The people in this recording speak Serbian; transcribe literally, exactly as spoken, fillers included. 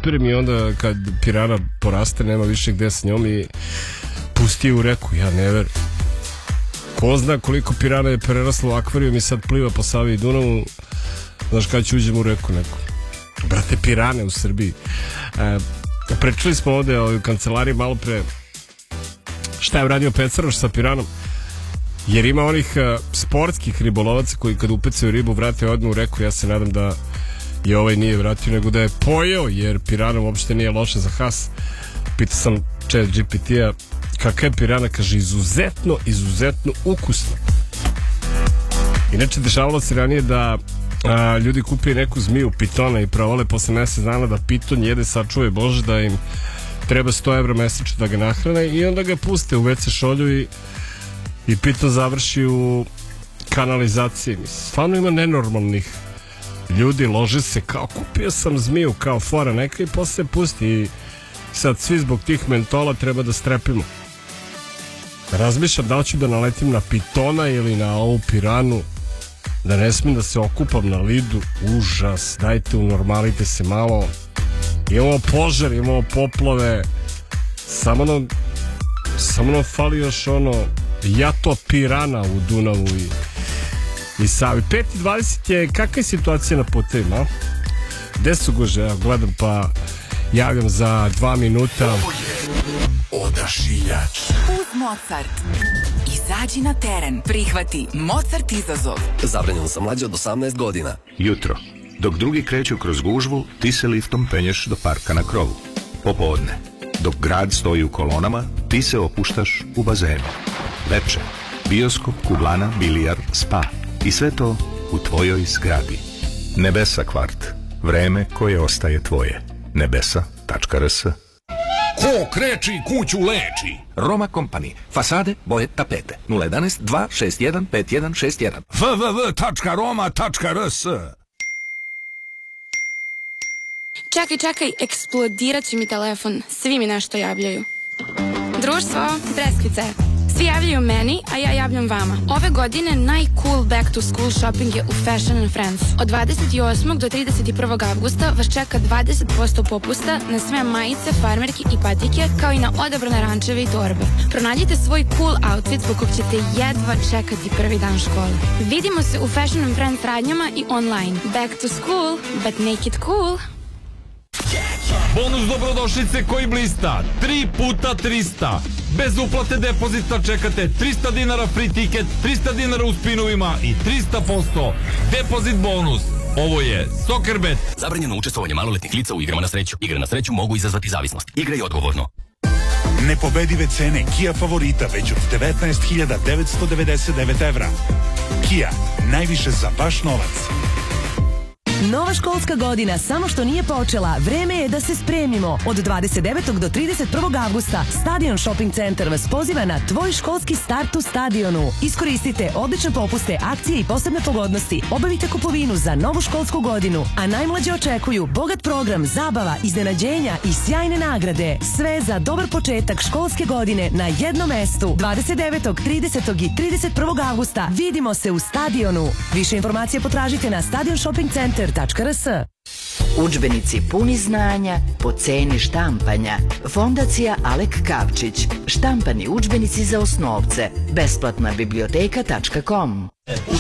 ispirim i onda kad pirana poraste nema više gde s njom i pusti je u reku. Ja ne verujem. Ko zna koliko pirana je preraslo u akvarijum i sad pliva po Savi i Dunavu. Znaš kada ću uđem u reku neku. Brate, pirane u Srbiji. E, pričali smo ovde u kancelariji malo pre šta je uradio Pecaroš sa piranom. Jer ima onih uh, sportskih ribolovaca koji kad upecaju ribu vrate odmah u reku. Ja se nadam da je ovaj nije vratio nego da je pojeo, jer pirana uopšte nije loša za has. Pitao sam Chat G P T-a kakva je pirana, kaže izuzetno, izuzetno ukusno. Inače dešavalo se ranije da a, ljudi kupije neku zmiju pitona i pravole posle mesec dana da piton jede, sačuvaj Bože, da im treba sto evra mesečno da ga nahrane i onda ga puste u ve ce šolju i i piton završi u kanalizaciji. Stvarno ima nenormalnih ljudi, lože se kao kupio sam zmiju kao fora neka i posle pusti i sad svi zbog tih mentola treba da strepimo. Razmišljam da li ću da naletim na pitona ili na ovu piranu, da ne smijem da se okupam na lidu. Užas, dajte unormalite se malo. Imamo požar, imamo poplave, samo nam samo nam fali još ono jato pirana u Dunavu i, i Savi. pet i dvadeset je, kakva je situacija na putevima? Gde su guže? Ja gledam pa javljam za dva minuta. Ovo je Odašiljač. Uz Mozart. Izađi na teren. Prihvati Mozart izazov. Zabranjeno za mlađe od osamnaest godina. Jutro. Dok drugi kreću kroz gužvu, ti se liftom penješ do parka na krovu. Popodne. Dok grad stoji u kolonama, ti se opuštaš u bazenu. Veče. Bioskop, kuglana, bilijar, spa. I sve to u tvojoj zgradi. Nebesa kvart. Vreme koje ostaje tvoje. nebesa tačka r s. Ko kreči kuću leči. Roma Company. Fasade, boje, tapete. nula jedanaest dva šest jedan pet jedan šest jedan. w w w tačka roma tačka r s. Čekaj, čekaj, eksplodirat će mi telefon. Svi mi nešto javljaju. Društvo, Breskvice. Svi javljaju meni, a ja javljam vama. Ove godine najcool back to school shopping je u Fashion and Friends. Od dvadeset osmog do trideset prvog avgusta vas čeka dvadeset posto popusta na sve majice, farmerke i patike, kao i na odabrane rančeve i torbe. Pronađite svoj cool outfit zbog kog ćete jedva čekati prvi dan škole. Vidimo se u Fashion and Friends radnjama i online. Back to school, but make it cool. Bonus dobrodošlice koji blista, tri puta trista. Bez uplate depozita čekate trista dinara free ticket, trista dinara u spinovima i trista posto depozit bonus. Ovo je Soccerbet. Zabranjeno učestvovanje maloletnih lica u igrama na sreću. Igre na sreću mogu izazvati zavisnost. Igraj odgovorno. Nepobedive cene Kia Favorita već od devetnaest hiljada devetsto devedeset devet evra. Kia, najviše za vaš novac. Nova školska godina samo što nije počela, vreme je da se spremimo. Od dvadeset devetog do trideset prvog avgusta Stadion Shopping Centar vas poziva na tvoj školski start u stadionu. Iskoristite odlične popuste, akcije i posebne pogodnosti. Obavite kupovinu za novu školsku godinu, a najmlađe očekuju bogat program, zabava, iznenađenja i sjajne nagrade. Sve za dobar početak školske godine na jednom mestu. dvadeset devetog, tridesetog i trideset prvog avgusta vidimo se u stadionu. Više informacije potražite na stadion shopping center tačka r s. Udžbenici puni znanja po ceni štampanja. Fondacija Alek Kavčić. Štampani udžbenici za osnovce. Besplatna biblioteka tačka com.